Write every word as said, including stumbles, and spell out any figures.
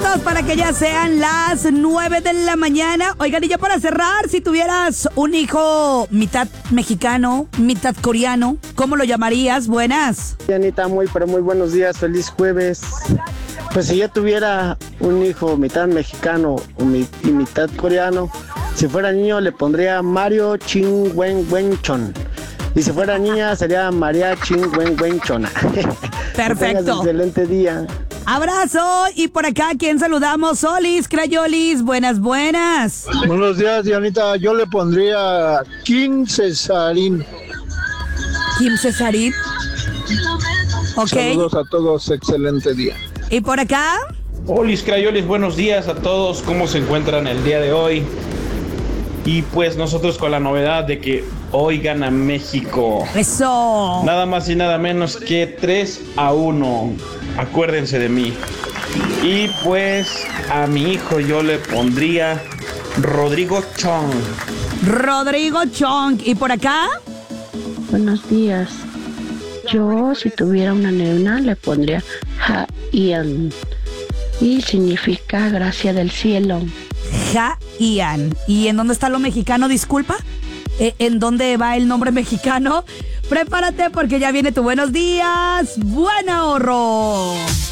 minutos para que ya sean las nueve de la mañana. Oigan, y ya para cerrar, si tuvieras un hijo mitad mexicano, mitad coreano, ¿cómo lo llamarías? Buenas. Anita, muy pero muy buenos días, feliz jueves. Pues si yo tuviera un hijo mitad mexicano y mitad coreano, si fuera niño le pondría Mario Chin Wen Wen Chon. Y si fuera niña sería María Chin Wen Wen Chona. Perfecto. Excelente día. Abrazo. Y por acá, ¿quién saludamos? Solis, Crayolis. Buenas, buenas. Buenos días, Dianita. Yo le pondría Kim Cesarín. Kim Cesarín. Ok. Saludos a todos. Excelente día. ¿Y por acá? Olis, Crayolis, buenos días a todos. ¿Cómo se encuentran el día de hoy? Y pues nosotros con la novedad de que hoy gana México. Eso. Nada más y nada menos que tres a uno. Acuérdense de mí. Y pues a mi hijo yo le pondría Rodrigo Chong. Rodrigo Chong. ¿Y por acá? Buenos días. Yo, si tuviera una nena, le pondría Ha-Ian. Y significa gracia del cielo. Ha-Ian. ¿Y en dónde está lo mexicano, disculpa? ¿En dónde va el nombre mexicano? Prepárate porque ya viene tu buenos días. Buen ahorro.